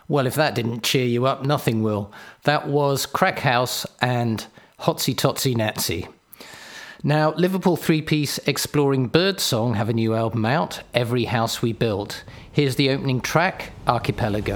Well, if that didn't cheer you up, nothing will. That was Crack House and Hotsy Totsy Natsy. Now, Liverpool three-piece Exploring Birdsong have a new album out, Every House We Build. Here's the opening track, Archipelago.